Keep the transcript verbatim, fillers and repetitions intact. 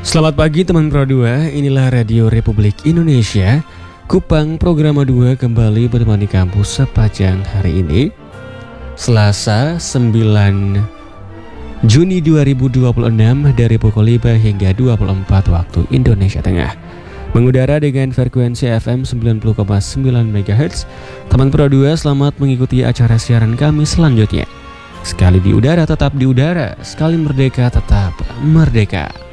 Selamat pagi teman Pro dua, inilah Radio Republik Indonesia. Kupang Programa dua kembali bertemani kampus sepanjang hari ini, Selasa sembilan Juni dua ribu dua puluh enam dari pukul lima hingga dua puluh empat waktu Indonesia Tengah. Mengudara dengan frekuensi F M sembilan puluh koma sembilan megahertz. Teman Pro dua, selamat mengikuti acara siaran kami selanjutnya. Sekali di udara tetap di udara, sekali merdeka tetap merdeka.